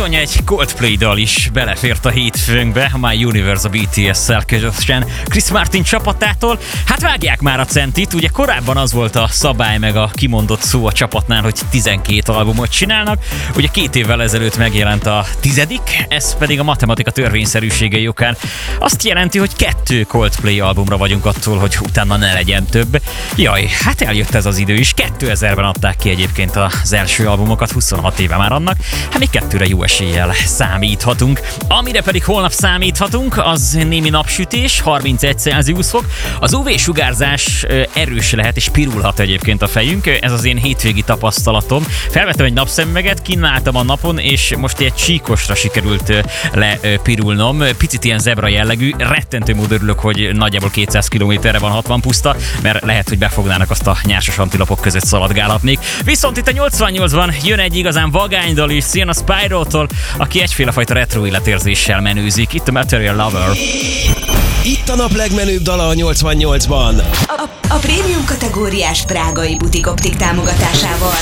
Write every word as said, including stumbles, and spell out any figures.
bizony egy Coldplay dal is belefért a hétfőnkbe, a My Universe a bé té es-szel közösen Chris Martin csapatától. Hát vágják már a centit, ugye korábban az volt a szabály meg a kimondott szó a csapatnál, hogy tizenkét albumot csinálnak. Ugye két évvel ezelőtt megjelent a tizedik, ez pedig a matematika törvényszerűségei okán azt jelenti, hogy kettő Coldplay albumra vagyunk attól, hogy utána ne legyen több. Jaj, hát eljött ez az idő is. kétezerben adták ki egyébként az első albumokat, huszonhat éve már annak. Hát még kettőre jó eséllyel számíthatunk. Amire pedig holnap számíthatunk, az némi napsütés, harmincegy Celsius fok. Az ú vé-sugárzás erős lehet és pirulhat egyébként a fejünk. Ez az én hétvégi tapasztalatom. Felvettem egy napszemüveget, kínáltam a napon, és most egy csíkosra sikerült lepirulnom. Picit ilyen zebra jellegű. Rettentő módon örülök, hogy nagyjából kétszáz kilométerre van hatvan puszta, mert lehet, hogy befognának, azt a nyársos antilopok között szaladgálhatnék. Viszont itt a nyolcvannyolcban jön egy igazán vagánydal is, szín a Spyro-tól, aki egyféle fajta retro életérzéssel menőzik. Itt a Material Lover. Itt a nap legmenőbb dala a nyolcvannyolcban. A, a prémium kategóriás prágai butik optik támogatásával.